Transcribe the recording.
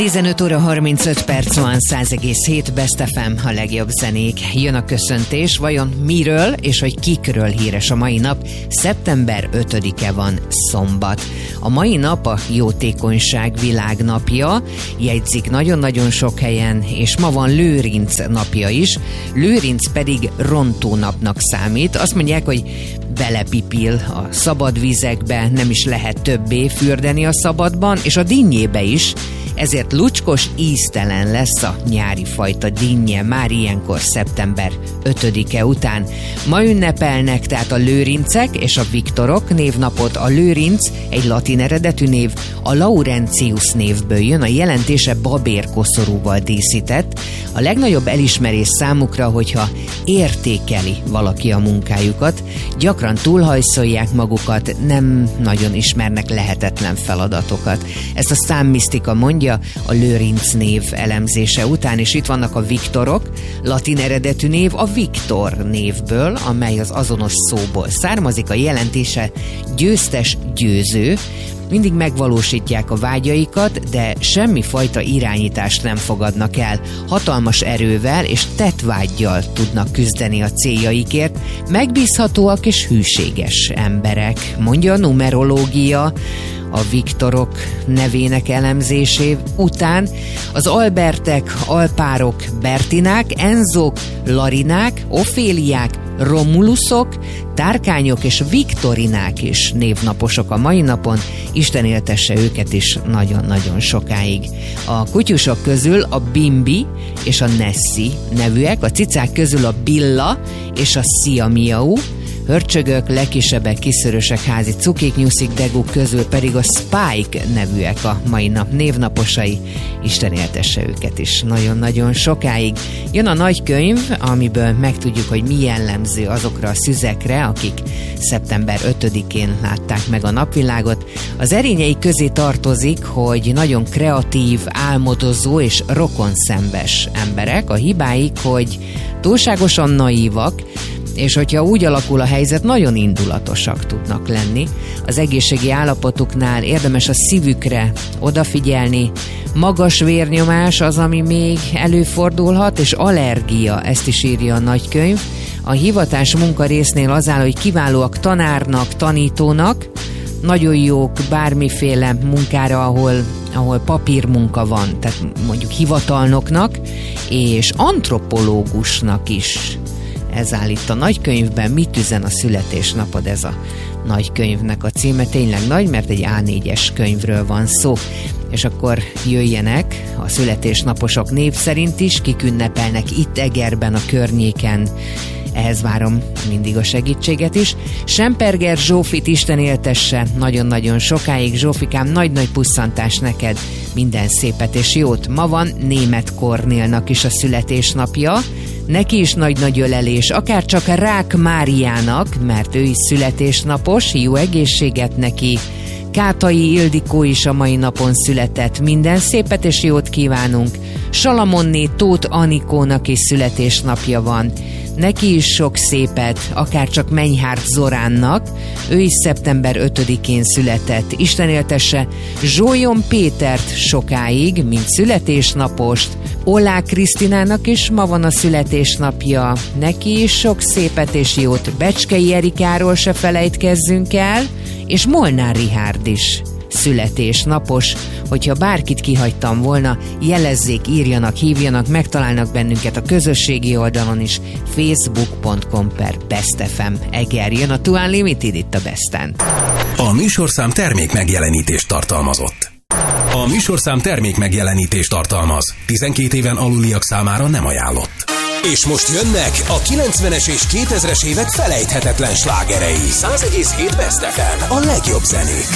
15 óra 35 perc van, 100,7 Best FM, a legjobb zenék. Jön a köszöntés, vajon miről és hogy kikről híres a mai nap? Szeptember 5-e van, szombat. A mai nap a jótékonyság világnapja, jegyzik nagyon-nagyon sok helyen, és ma van Lőrinc napja is. Lőrinc pedig rontónapnak számít. Azt mondják, hogy belepipil a szabad vizekbe, nem is lehet többé fürdeni a szabadban, és a dinnyébe is, ezért lucskos, íztelen lesz a nyári fajta dinnye már ilyenkor szeptember 5-e után. Ma ünnepelnek tehát a lőrincek és a Viktorok névnapot. A lőrinc egy latin eredetű név, a Laurentius névből jön, a jelentése babérkoszorúval díszített. A legnagyobb elismerés számukra, hogyha értékeli valaki a munkájukat, gyakran túlhajszolják magukat, nem nagyon ismernek lehetetlen feladatokat. Ezt a számmisztika mondja a Lőrinc név elemzése után, és itt vannak a Viktorok, latin eredetű név a Viktor névből, amely az azonos szóból származik, a jelentése győztes, győző. Mindig megvalósítják a vágyaikat, de semmifajta irányítást nem fogadnak el. Hatalmas erővel és tettvággyal tudnak küzdeni a céljaikért, megbízhatóak és hűséges emberek, mondja a numerológia. A Viktorok nevének elemzésé után az Albertek, Alpárok, Bertinák, Enzók, Larinák, Oféliák, Romulusok, Tárkányok és Viktorinák is névnaposok a mai napon. Isten éltesse őket is nagyon-nagyon sokáig. A kutyusok közül a Bimbi és a Nessie nevűek, a cicák közül a Billa és a Szia Miau, hörcsögök, legkisebbek, kiszörösek, házi cukik, nyuszik, deguk közül pedig a Spike nevűek a mai nap névnaposai. Isten éltesse őket is nagyon-nagyon sokáig. Jön a nagykönyv, amiből megtudjuk, hogy mi jellemző azokra a szüzekre, akik szeptember 5-én látták meg a napvilágot. Az erényei közé tartozik, hogy nagyon kreatív, álmodozó és rokonszembes emberek. A hibáik, hogy túlságosan naívak, és hogyha úgy alakul a helyzet, nagyon indulatosak tudnak lenni. Az egészségi állapotuknál érdemes a szívükre odafigyelni. Magas vérnyomás az, ami még előfordulhat, és allergia, ezt is írja a nagykönyv. A hivatás munkarésznél az áll, hogy kiválóak tanárnak, tanítónak, nagyon jók bármiféle munkára, ahol papírmunka van, tehát mondjuk hivatalnoknak, és antropológusnak is. Ez áll itt a nagykönyvben. Mit üzen a születésnapod? Ez a nagykönyvnek a címe. Tényleg nagy, mert egy A4-es könyvről van szó. És akkor jöjjenek a születésnaposok név szerint is, kik ünnepelnek itt Egerben, a környéken. Ehhez várom mindig a segítséget is. Semperger Zsófit Isten éltesse nagyon-nagyon sokáig. Zsófikám, nagy-nagy pusszantás neked, minden szépet és jót. Ma van Németh Kornélnak is a születésnapja. Neki is nagy-nagy ölelés, akár csak a Rák Máriának, mert ő is születésnapos, jó egészséget neki. Kátai Ildikó is a mai napon született, minden szépet és jót kívánunk. Salamonné Tóth Anikónak is születésnapja van. Neki is sok szépet, akár csak Menyhárt Zoránnak, ő is szeptember 5-én született. Isten éltesse Zsólyon Pétert sokáig, mint születésnapost. Ollák Krisztinának is ma van a születésnapja, neki is sok szépet és jót. Becskei Erikáról se felejtkezzünk el, és Molnár Richárd is születésnapos. Hogyha bárkit kihagytam volna, jelezzék, írjanak, hívjanak, megtalálnak bennünket a közösségi oldalon is, facebook.com/bestfm. Eger, jön a Two Unlimited itt a Besten. A műsorszám termék megjelenítést tartalmazott. A műsorszám termék megjelenítést tartalmaz. 12 éven aluliak számára nem ajánlott. És most jönnek a 90-es és 2000-es évek felejthetetlen slágerei. 100,7 Best FM, a legjobb zenék.